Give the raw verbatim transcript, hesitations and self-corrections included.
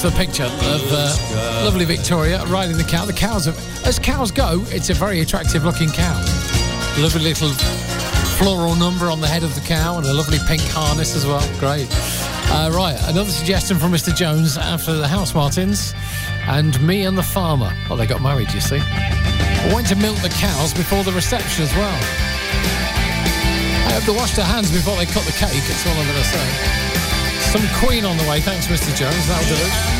The picture of uh, lovely Victoria riding the cow. The cows, are, as cows go, it's a very attractive looking cow. Lovely little floral number on the head of the cow and a lovely pink harness as well. Great. Uh, right, another suggestion from Mister Jones after the House Martins and Me and the Farmer. Well, they got married, you see. I went to milk the cows before the reception as well. I hope they washed their hands before they cut the cake, that's all I'm going to say. Some Queen on the way, thanks Mister Jones, that'll do it.